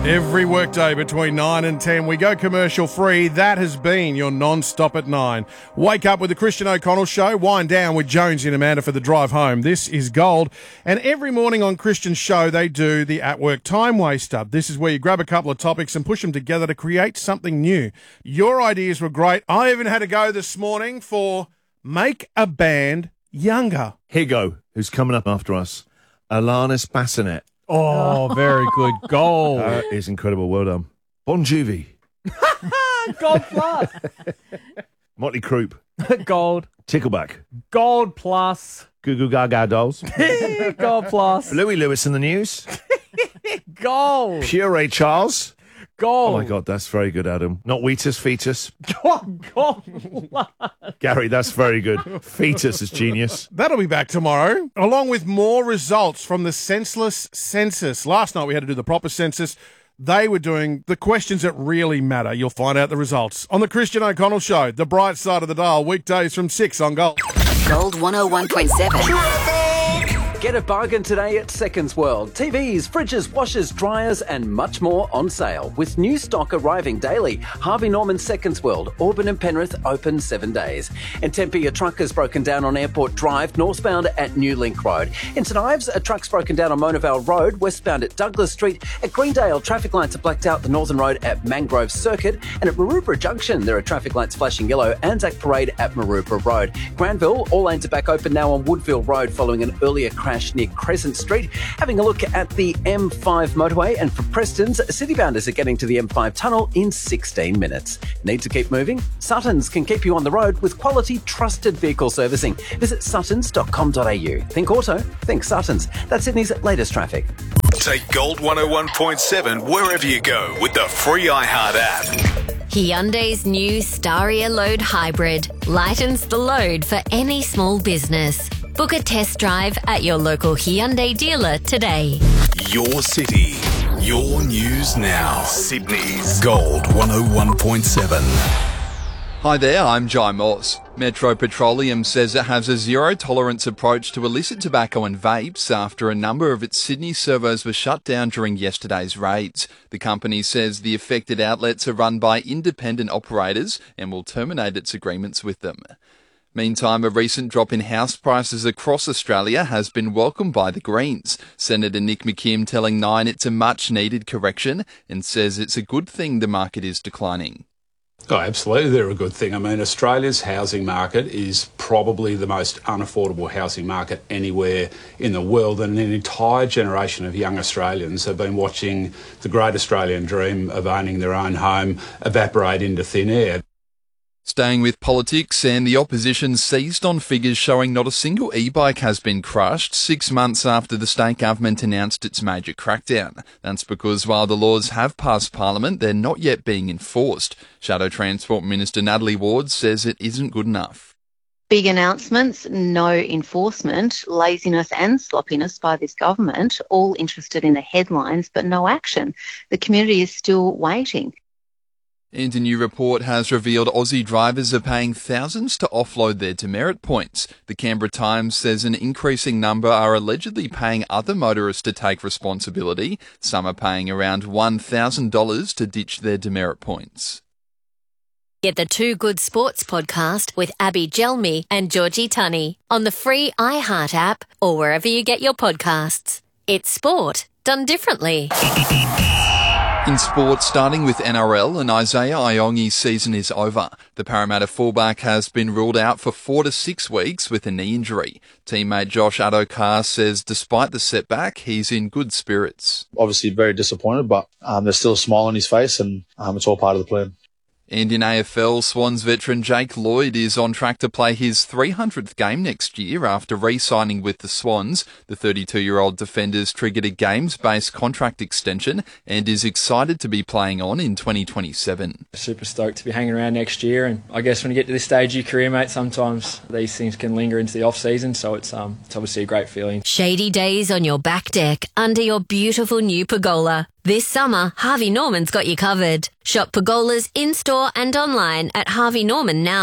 Every workday between 9 and 10, we go commercial free. That has been your non-stop at 9. Wake up with the Christian O'Connell Show. Wind down with Jonesy and Amanda for the drive home. This is Gold. And every morning on Christian's show, they do the at-work time waster. This is where you grab a couple of topics and push them together to create something new. Your ideas were great. I even had a go this morning for make a band younger. Here you go. Who's coming up after us? Alanis Bassinet. Oh, very good. Gold. That is incredible. Well done. Bon Jovi. Gold plus. Motley Crue. Gold. Tickleback. Gold plus. Goo Goo Gaga Dolls. Gold plus. Louis Lewis in the news. Gold. Pure Ray Charles. Gold. Oh, my God, that's very good, Adam. Not Wheatus, Fetus. Gold. Gary, that's very good. Fetus is genius. That'll be back tomorrow, along with more results from the senseless census. Last night we had to do the proper census. They were doing the questions that really matter. You'll find out the results on the Christian O'Connell Show, the bright side of the dial, weekdays from 6 on Gold. Gold 101.7. Get a bargain today at Seconds World. TVs, fridges, washers, dryers and much more on sale. With new stock arriving daily. Harvey Norman Seconds World, Auburn and Penrith open 7 days. In Tempe, a truck has broken down on Airport Drive, northbound at New Link Road. In St Ives, a truck's broken down on Mona Vale Road, westbound at Douglas Street. At Greendale, traffic lights are blacked out the Northern Road at Mangrove Circuit. And at Maroubra Junction, there are traffic lights flashing yellow. Anzac Parade at Maroubra Road. Granville, all lanes are back open now on Woodville Road following an earlier crash near Crescent Street. Having a look at the M5 motorway, and for Preston's, citybounders are getting to the M5 tunnel in 16 minutes. Need to keep moving? Suttons can keep you on the road with quality, trusted vehicle servicing. Visit suttons.com.au. Think auto, think Suttons. That's Sydney's latest traffic. Take Gold 101.7 wherever you go with the free iHeart app. Hyundai's new Staria Load Hybrid lightens the load for any small business. Book a test drive at your local Hyundai dealer today. Your city, your news now. Sydney's Gold 101.7. Hi there, I'm Jai Morse. Metro Petroleum says it has a zero-tolerance approach to illicit tobacco and vapes after a number of its Sydney servos were shut down during yesterday's raids. The company says the affected outlets are run by independent operators and will terminate its agreements with them. Meantime, a recent drop in house prices across Australia has been welcomed by the Greens. Senator Nick McKim telling Nine it's a much-needed correction and says it's a good thing the market is declining. Oh, absolutely, they're a good thing. I mean, Australia's housing market is probably the most unaffordable housing market anywhere in the world, and an entire generation of young Australians have been watching the great Australian dream of owning their own home evaporate into thin air. Staying with politics, and the opposition seized on figures showing not a single e-bike has been crushed 6 months after the state government announced its major crackdown. That's because while the laws have passed Parliament, they're not yet being enforced. Shadow Transport Minister Natalie Ward says it isn't good enough. Big announcements, no enforcement, laziness and sloppiness by this government, all interested in the headlines but no action. The community is still waiting. And a new report has revealed Aussie drivers are paying thousands to offload their demerit points. The Canberra Times says an increasing number are allegedly paying other motorists to take responsibility. Some are paying around $1,000 to ditch their demerit points. Get the Two Good Sports podcast with Abby Gelmi and Georgie Tunney on the free iHeart app or wherever you get your podcasts. It's sport done differently. In sport, starting with NRL, and Isaiah Iongi's season is over. The Parramatta fullback has been ruled out for 4 to 6 weeks with a knee injury. Teammate Josh Adokar says despite the setback, he's in good spirits. Obviously very disappointed, but there's still a smile on his face, and it's all part of the plan. And in AFL, Swans veteran Jake Lloyd is on track to play his 300th game next year after re-signing with the Swans. The 32-year-old defender's triggered a games-based contract extension and is excited to be playing on in 2027. Super stoked to be hanging around next year, and I guess when you get to this stage of your career, mate, sometimes these things can linger into the off-season, so it's obviously a great feeling. Shady days on your back deck under your beautiful new pergola. This summer, Harvey Norman's got you covered. Shop pergolas in-store and online at Harvey Norman now.